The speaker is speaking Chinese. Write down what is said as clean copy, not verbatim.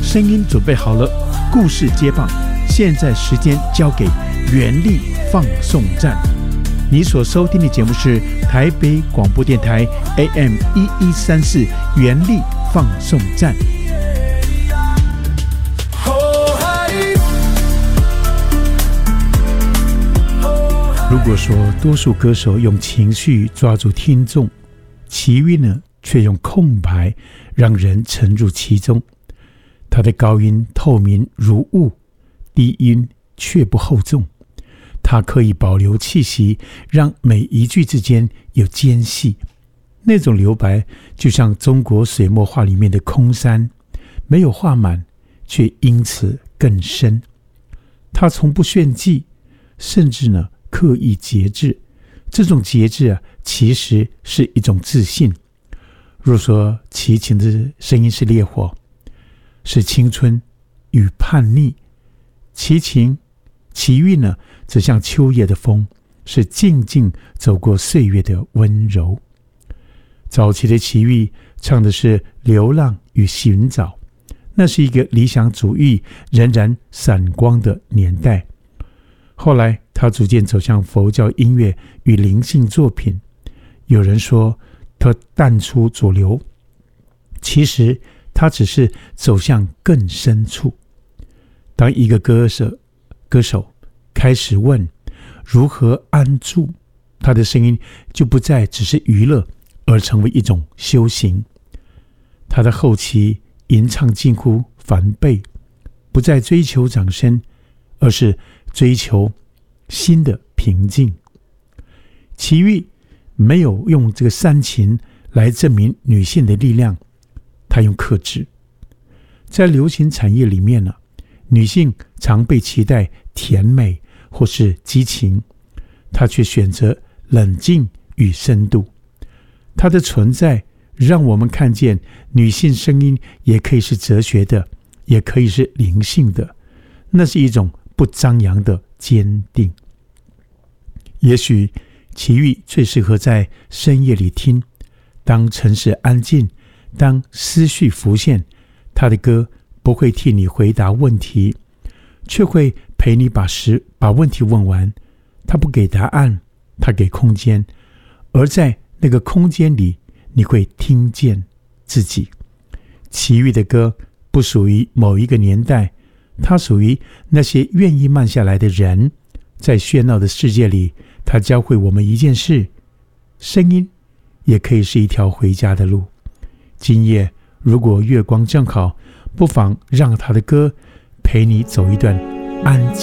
声音准备好了，故事接棒，现在时间交给原力放送站。你所收听的节目是台北广播电台 AM1134 原力放送站。如果说多数歌手用情绪抓住听众，齐豫呢却用空白让人沉入其中。他的高音透明如雾，低音却不厚重。他刻意保留气息，让每一句之间有间隙。那种留白就像中国水墨画里面的空山，没有画满，却因此更深。他从不炫技，甚至呢刻意节制。这种节制其实是一种自信。若说齐秦的声音是烈火，是青春与叛逆，齐豫呢则像秋夜的风，是静静走过岁月的温柔。早期的齐豫唱的是流浪与寻找，那是一个理想主义仍然闪光的年代。后来他逐渐走向佛教音乐与灵性作品，有人说他淡出主流，其实他只是走向更深处。当一个歌手开始问如何安住，他的声音就不再只是娱乐，而成为一种修行。他的后期吟唱近乎梵呗，不再追求掌声，而是追求新的平静。齐豫没有用这个煽情来证明女性的力量，他用克制。在流行产业里面呢，女性常被期待甜美或是激情，她却选择冷静与深度。她的存在让我们看见女性声音也可以是哲学的，也可以是灵性的，那是一种不张扬的坚定。也许齐豫最适合在深夜里听，当城市安静，当思绪浮现，他的歌不会替你回答问题，却会陪你把问题问完。他不给答案，他给空间，而在那个空间里，你会听见自己。齐豫的歌不属于某一个年代，它属于那些愿意慢下来的人。在喧闹的世界里，它教会我们一件事：声音也可以是一条回家的路。今夜如果月光正好，不妨让他的歌陪你走一段安静